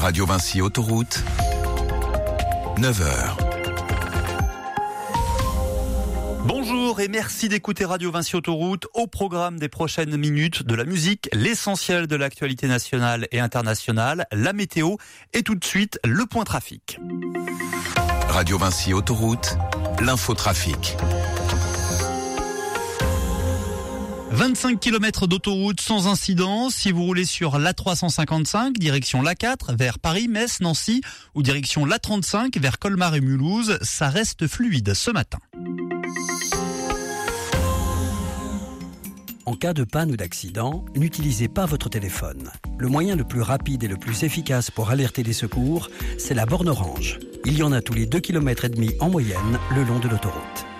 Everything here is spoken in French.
Radio Vinci Autoroute, 9h. Bonjour et merci d'écouter Radio Vinci Autoroute. Au programme des prochaines minutes, de la musique, l'essentiel de l'actualité nationale et internationale, la météo et tout de suite le point trafic. Radio Vinci Autoroute, l'infotrafic. 25 km d'autoroute sans incident si vous roulez sur l'A355 direction l'A4 vers Paris, Metz, Nancy ou direction l'A35 vers Colmar et Mulhouse, ça reste fluide ce matin. En cas de panne ou d'accident, n'utilisez pas votre téléphone. Le moyen le plus rapide et le plus efficace pour alerter les secours, c'est la borne orange. Il y en a tous les 2,5 km en moyenne le long de l'autoroute.